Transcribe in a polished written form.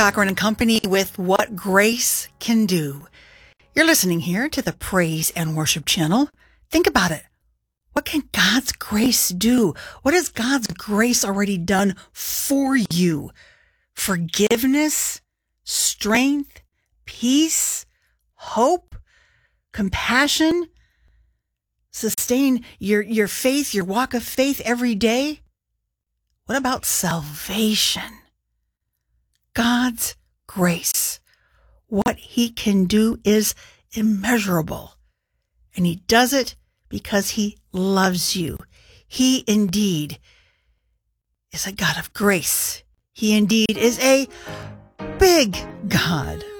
Cochran and Company with What Grace Can Do. You're listening here to the Praise and Worship channel. Think about it. What can God's grace do? What has God's grace already done for you? Forgiveness, strength, peace, hope, compassion, sustain your faith, your walk of faith every day. What about salvation? God's grace. What he can do is immeasurable. And he does it because he loves you. He indeed is a God of grace. He indeed is a big God.